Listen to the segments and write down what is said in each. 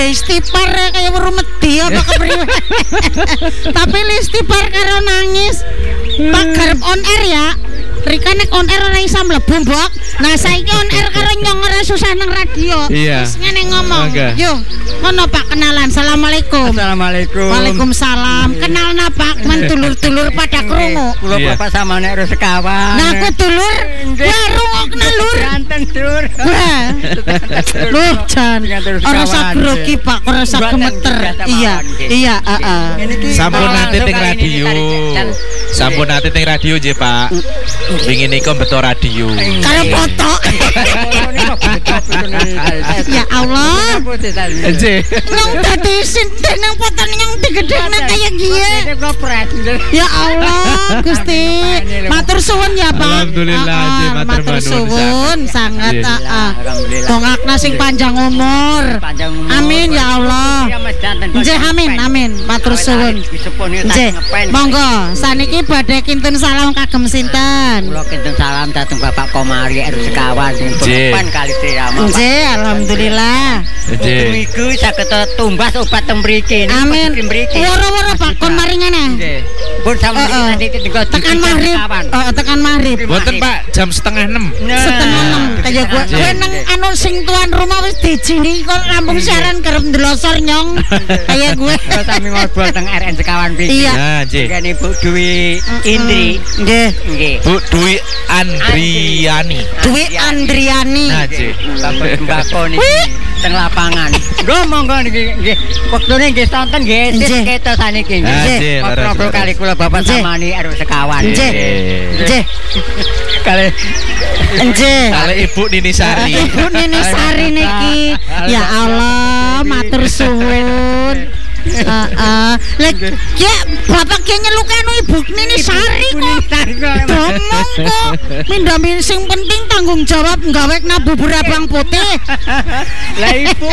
Istighfar kayak weru medhi apa kepriwe. Tapi istighfar karo nangis. Pak garep on air ya. Rika nek on air ora iso mlebu, Mbok. Nah, saiki on air karo nyong ora susah nang radio. Wis ngene ngomong. Yo, ngono Pak kenalan. Assalamualaikum. Assalamualaikum. Waalaikumsalam. Kenalna Pak, men dulur-dulur pada krungu. Kula bapak sama nek harus sekawan. Nah, aku dulur. Wah, rungokna lur. Ganten dur. Wah. Lur jan. Ora usah grogi Pak, ora usah gemeter. Iya, heeh. Sampun nate teng radio. Sampun nate teng radio nggih, Pak. Wingi niku beto radio. Karo foto. Ya Allah. Nggih. Nang dadi sinten nang fotone yang digedhekna kaya giye. Ya Allah, Gusti. Matur suwun ya, Pak. Alhamdulillah, matur suwun sangat. Dongakna sing panjang umur. Amin ya Allah. Nggih, amin. Matur suwun. Nggih. Monggo, saniki badhe kinten salam kagem sinten? Kula kinten salam dhateng Bapak Komari RW Sekawan sing penupan kali Sri Rama. Nggih, alhamdulillah. Nggih. Iku saged tumbas obat teng mriki. Amin. Woro-woro Pak kon mari ngene. Nggih. Pun sampe tekan maghrib. Tekan maghrib. Mboten Pak, jam 5:30. 5:30 kaya kowe nang anu sing tuan rumah wis dijini kok rampung siaran kerep ndelosor nyong. Kaya kowe. Sami ngobrol teng RN Sekawan mriki. Iya, nggih. Kene Ibu Dwi Indri. Nggih. Nggih. Bu Dwi Andriani. Dwi Andriani. Nah, nggih. Bapak sembako niki teng lapangan. Monggo niki nggih. Wektune nggih sonten nggih sis keto saniki nggih. Ngobrol kali kula Bapak samani RW Sekawan. Nggih. Kali Nggih. Kali Ibu Nini Sari. Ibu Nini Sari niki. Ya Allah, matur suwun. Ya bapak ki nyelukane Ibu Nini Sari kok. Domong kok. Mindami sing penting tanggung jawab gawekna bubur abang putih. Lah Ibu.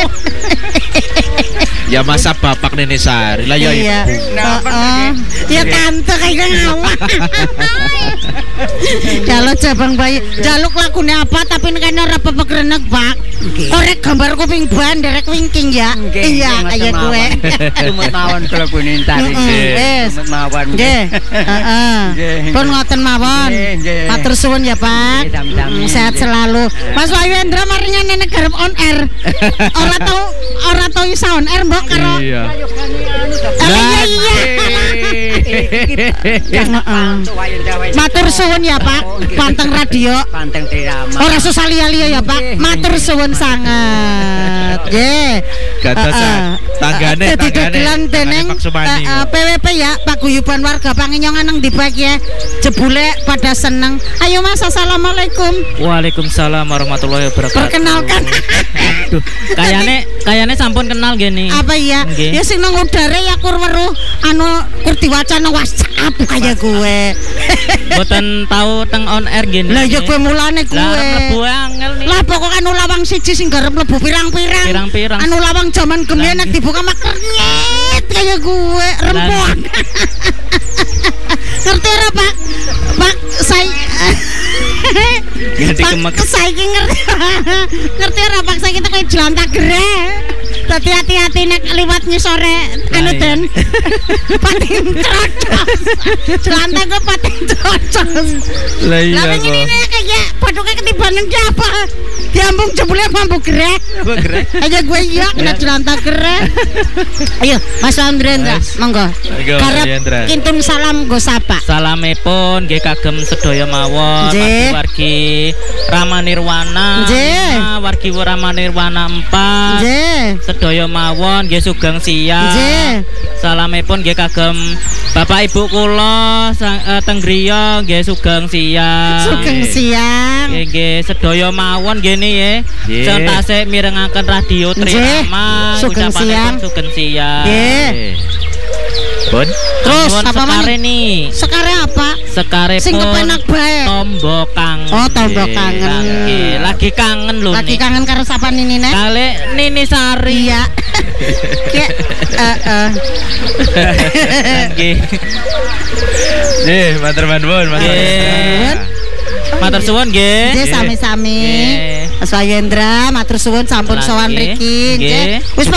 Ya masa bapak Nini Sari lah ya Ibu. Ya tante kayak ngawak. Jaluk jabang bayi. Jaluk lakune apa tapi kene ora pepegrenek, Pak. Korek gambar kuping ban derek wingking ya. Iya, kaya gue. Sumut mawon kula punin tari. Wis. Sumut mawon. Nggih. Heeh. Pun ngoten mawon. Matur suwun ya, Pak. Sehat selalu. Mas Wahyendra mari ngene garep on air. Ora tau iso on air mbok karo. Iya. Iya. Matur suwun ya, Pak. Panteng radio. Panteng Sri Rama. Ora susah liya-liya ya, Pak. Matur suwun sangat. Nggih. Gatosa tanggane dening PWP ya, Paguyuban Warga Panginyongan nang dibak ya. Jebule pada seneng. Ayo Mas, assalamualaikum. Waalaikumsalam warahmatullahi wabarakatuh. Perkenalkan. Duh, kayane sampun kenal gini. Apa ya? Ya sing nang udare ya kur weruh anu kur diwacana WhatsApp kaya gue. Mboten tahu teng on air gini. Lah ya kowe mulane kowe. Lah mlebu angel nih. Lah pokok anu lawang siji sing garep mlebu pirang-pirang. Anu lawang jaman gemyen nek dibuka maker nyet kaya gue rempuan. Ngerti ora, Pak? Pak, saya Pak, saiki ngerti ora Pak, saiki kita koyo jelantak gere. Dadi hati-hati nek liwat ngisore anu den. Pating trocos. Jelantak kok pating trocos. Lah iya kok. Lah ngene kaya baduke ketibanan ki apa? Diambung jebule mambu grek. Aja gue iya kena jelantak gere. Ayo Mas Andrendra, monggo. Karep kintun salam go sapa. Salamipun nggih kagem sedaya mawon wargi Rama Nirwana. Wargi Rama Nirwana 4. Nggih. Sedaya mawon nggih sugeng siang. Nggih. Salamipun nggih kagem Bapak Ibu kula teng griya nggih sugeng siang. Sugeng siang. Nggih sedaya mawon nggih nggih. Sentase mirengaken radio Trirama. Sugeng siang. Sugeng siang. Nggih. Pun. Terus apa sekare nih? Sekare apa? Sekare sing kepenak bae. Tombo kangen. Oh, tombo kangen. Lagi kangen lho. Lagi kangen karo sapa Nini nek? Kale Nini Sari. Iya. Nggih. Nggih, matur nuwun, Mas. Matur suwun nggih. Nggih, sami-sami. Mas Wahyendra matur suwun sampun sowan mriki nggih. Wis